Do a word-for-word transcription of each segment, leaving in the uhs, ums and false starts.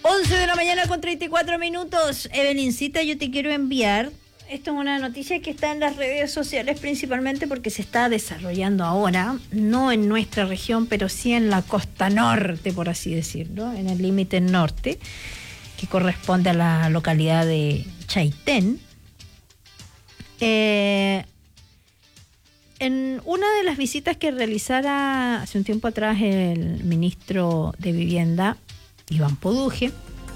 once de la mañana con treinta y cuatro minutos. Evelincita, yo te quiero enviar. Esto es una noticia que está en las redes sociales principalmente porque se está desarrollando ahora, no en nuestra región, pero sí en la costa norte, por así decirlo, en el límite norte, que corresponde a la localidad de Chaitén. Eh, en una de las visitas que realizara hace un tiempo atrás el ministro de Vivienda, Iván Poduje,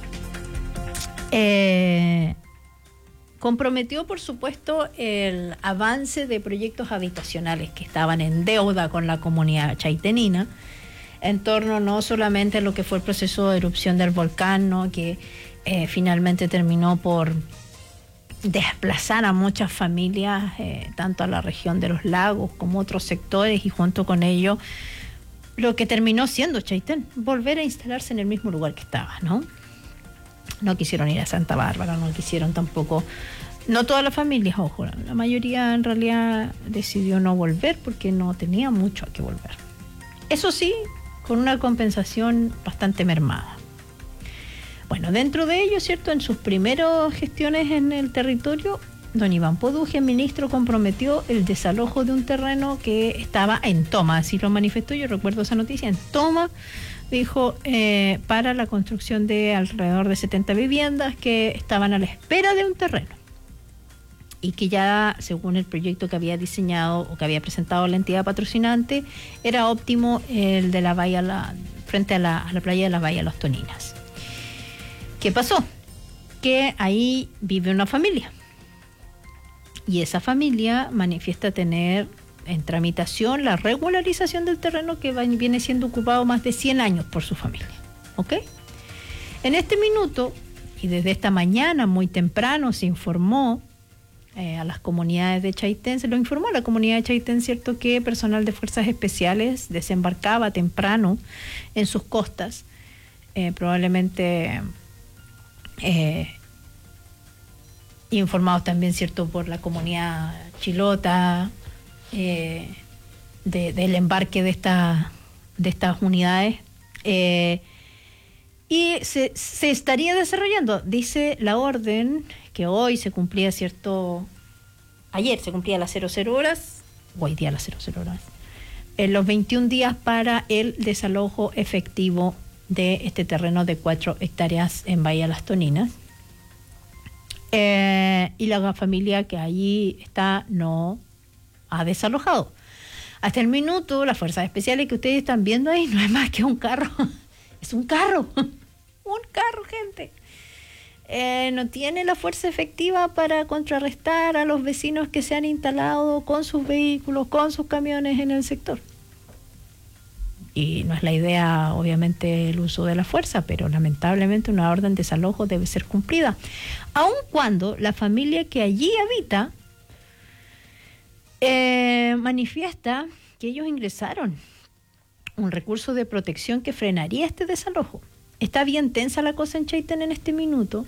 eh, comprometió, por supuesto, el avance de proyectos habitacionales que estaban en deuda con la comunidad chaitenina, en torno no solamente a lo que fue el proceso de erupción del volcán, ¿no?, que eh, finalmente terminó por desplazar a muchas familias, eh, tanto a la región de los lagos como otros sectores, y junto con ello lo que terminó siendo Chaitén, volver a instalarse en el mismo lugar que estaba, ¿no? No quisieron ir a Santa Bárbara, no quisieron tampoco, no todas las familias, ojo, la mayoría en realidad decidió no volver porque no tenía mucho a qué volver. Eso sí, con una compensación bastante mermada. Bueno, dentro de ello, ¿cierto?, en sus primeras gestiones en el territorio, don Iván Poduje, ministro, comprometió el desalojo de un terreno que estaba en toma, así lo manifestó, yo recuerdo esa noticia, en toma, dijo, eh, para la construcción de alrededor de setenta viviendas que estaban a la espera de un terreno y que ya, según el proyecto que había diseñado o que había presentado la entidad patrocinante, era óptimo el de la bahía, la, frente a la, a la playa de la bahía Las Toninas. ¿Qué pasó? Que ahí vive una familia y esa familia manifiesta tener en tramitación la regularización del terreno que va, viene siendo ocupado más de cien años por su familia. ¿Ok? En este minuto, y desde esta mañana muy temprano, se informó eh, a las comunidades de Chaitén, se lo informó a la comunidad de Chaitén, ¿cierto?, que personal de fuerzas especiales desembarcaba temprano en sus costas, eh, probablemente eh, informados también, ¿cierto?, por la comunidad chilota, Eh, de, del embarque de, esta, de estas unidades, eh, y se, se estaría desarrollando, dice la orden, que hoy se cumplía, cierto, ayer se cumplía las cero cero horas, hoy día las cero cero horas, en los veintiún días para el desalojo efectivo de este terreno de cuatro hectáreas en Bahía Las Toninas, eh, y la familia que allí está no ha desalojado. Hasta el minuto, las fuerzas especiales que ustedes están viendo ahí no es más que un carro. Es un carro. Un carro, gente. Eh, no tiene la fuerza efectiva para contrarrestar a los vecinos que se han instalado con sus vehículos, con sus camiones en el sector. Y no es la idea, obviamente, el uso de la fuerza, pero lamentablemente una orden de desalojo debe ser cumplida. Aun cuando la familia que allí habita Eh, manifiesta que ellos ingresaron un recurso de protección que frenaría este desalojo. Está bien tensa la cosa en Chaitén en este minuto,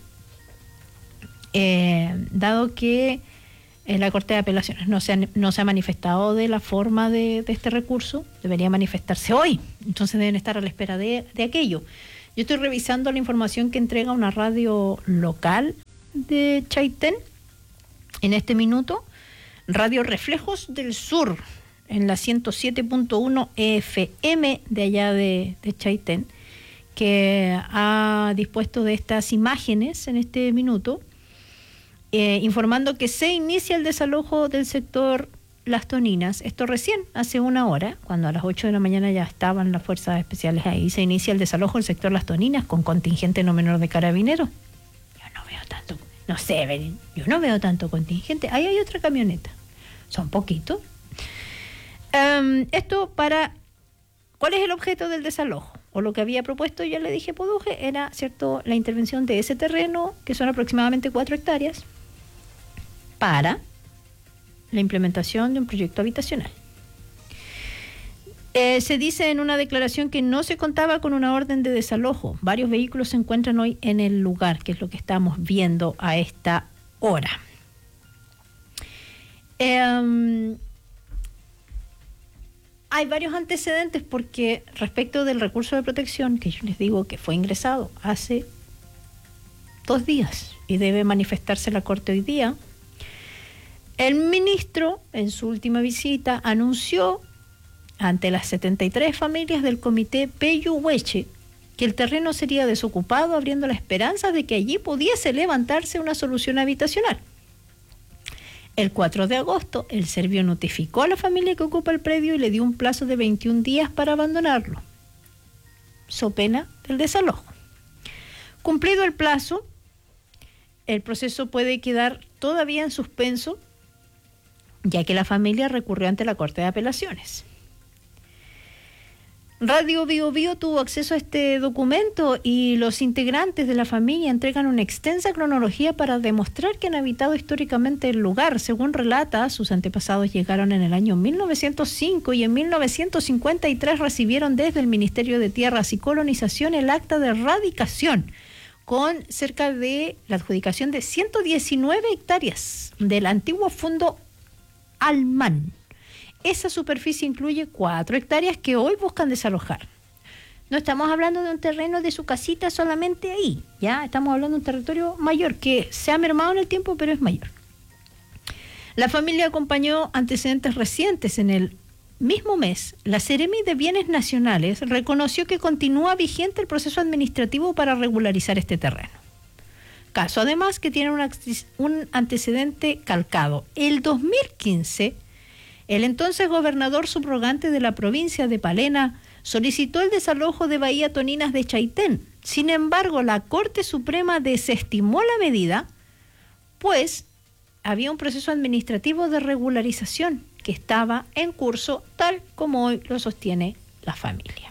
eh, dado que eh, la Corte de Apelaciones no se ha, no se ha manifestado de la forma de, de este recurso. Debería manifestarse hoy, entonces deben estar a la espera de, de aquello. Yo estoy revisando la información que entrega una radio local de Chaitén en este minuto, Radio Reflejos del Sur, en la ciento siete punto uno F M de allá de, de Chaitén, que ha dispuesto de estas imágenes en este minuto, eh, informando que se inicia el desalojo del sector Las Toninas. Esto recién, hace una hora, cuando a las ocho de la mañana ya estaban las fuerzas especiales ahí, se inicia el desalojo del sector Las Toninas con contingente no menor de carabineros. Tanto, no sé, Belén, yo no veo tanto contingente. Ahí hay otra camioneta, son poquitos. Um, esto para, ¿cuál es el objeto del desalojo? O lo que había propuesto, ya le dije, Poduje, era, cierto, la intervención de ese terreno, que son aproximadamente cuatro hectáreas, para la implementación de un proyecto habitacional. Eh, se dice en una declaración que no se contaba con una orden de desalojo. Varios vehículos se encuentran hoy en el lugar, que es lo que estamos viendo a esta hora. Eh, hay varios antecedentes porque respecto del recurso de protección, que yo les digo que fue ingresado hace dos días y debe manifestarse la Corte hoy día. El ministro, en su última visita, anunció ante las setenta y tres familias del comité Peyúhueche que el terreno sería desocupado, abriendo la esperanza de que allí pudiese levantarse una solución habitacional. El cuatro de agosto, el serbio notificó a la familia que ocupa el predio y le dio un plazo de veintiún días para abandonarlo, so pena del desalojo. Cumplido el plazo, el proceso puede quedar todavía en suspenso, ya que la familia recurrió ante la Corte de Apelaciones. Radio Bio Bio tuvo acceso a este documento y los integrantes de la familia entregan una extensa cronología para demostrar que han habitado históricamente el lugar. Según relata, sus antepasados llegaron en el año mil novecientos cinco y en mil novecientos cincuenta y tres recibieron desde el Ministerio de Tierras y Colonización el acta de radicación con cerca de la adjudicación de ciento diecinueve hectáreas del antiguo fondo Almán. Esa superficie incluye cuatro hectáreas que hoy buscan desalojar. No estamos hablando de un terreno de su casita solamente ahí, ya estamos hablando de un territorio mayor que se ha mermado en el tiempo, pero es mayor. La familia acompañó antecedentes recientes. En el mismo mes, la Seremi de Bienes Nacionales reconoció que continúa vigente el proceso administrativo para regularizar este terreno. Caso además que tiene un, un antecedente calcado. El dos mil quince, el entonces gobernador subrogante de la provincia de Palena solicitó el desalojo de Bahía Toninas de Chaitén. Sin embargo, la Corte Suprema desestimó la medida, pues había un proceso administrativo de regularización que estaba en curso, tal como hoy lo sostiene la familia.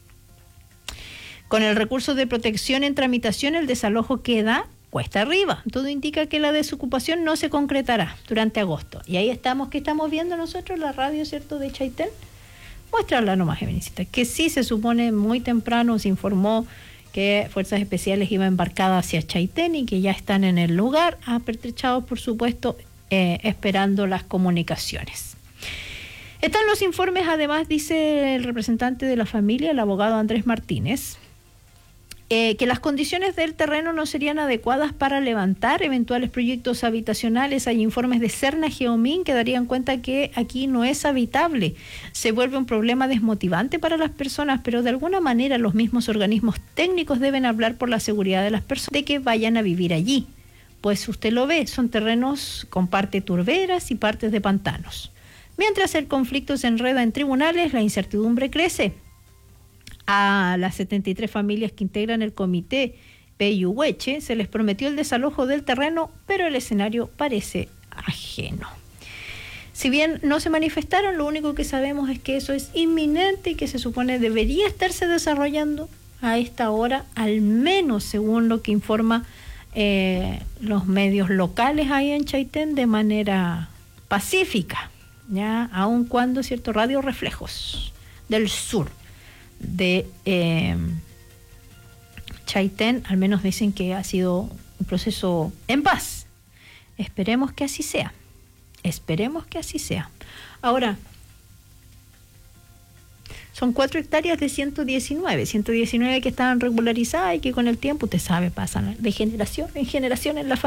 Con el recurso de protección en tramitación, el desalojo queda cuesta arriba. Todo indica que la desocupación no se concretará durante agosto. Y ahí estamos, que estamos viendo nosotros, la radio, ¿cierto?, de Chaitén. Muéstrala nomás, Evenicita, que sí se supone muy temprano se informó que Fuerzas Especiales iban embarcadas hacia Chaitén y que ya están en el lugar, apertrechados, por supuesto, eh, esperando las comunicaciones. Están los informes, además, dice el representante de la familia, el abogado Andrés Martínez, Eh, que las condiciones del terreno no serían adecuadas para levantar eventuales proyectos habitacionales. Hay informes de Serna Geomín que darían cuenta que aquí no es habitable. Se vuelve un problema desmotivante para las personas, pero de alguna manera los mismos organismos técnicos deben hablar por la seguridad de las personas de que vayan a vivir allí. Pues usted lo ve, son terrenos con parte turberas y partes de pantanos. Mientras el conflicto se enreda en tribunales, la incertidumbre crece. A las setenta y tres familias que integran el comité Peyúhueche se les prometió el desalojo del terreno, pero el escenario parece ajeno. Si bien no se manifestaron, lo único que sabemos es que eso es inminente y que se supone debería estarse desarrollando a esta hora, al menos según lo que informa eh, los medios locales ahí en Chaitén, de manera pacífica, ya, aun cuando, cierto, Radio Reflejos del Sur de eh, Chaitén al menos dicen que ha sido un proceso en paz. Esperemos que así sea, esperemos que así sea. Ahora, son cuatro hectáreas de ciento diecinueve, ciento diecinueve que estaban regularizadas y que con el tiempo, usted sabe, pasan de generación en generación en la familia.